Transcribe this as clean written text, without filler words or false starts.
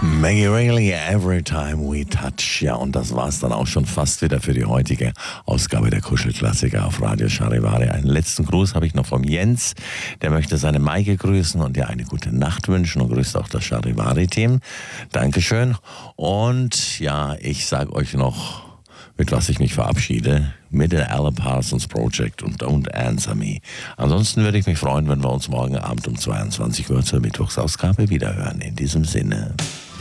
Maggie Reilly, Every Time We Touch. Ja, und das war's dann auch schon fast wieder für die heutige Ausgabe der Kuschelklassiker auf Radio Charivari. Einen letzten Gruß habe ich noch vom Jens. Der möchte seine Maike grüßen und dir eine gute Nacht wünschen und grüßt auch das Charivari-Team. Dankeschön. Und ja, ich sage euch noch, mit was ich mich verabschiede, mit der Alan Parsons Project und Don't Answer Me. Ansonsten würde ich mich freuen, wenn wir uns morgen Abend um 22 Uhr zur Mittwochsausgabe wiederhören. In diesem Sinne.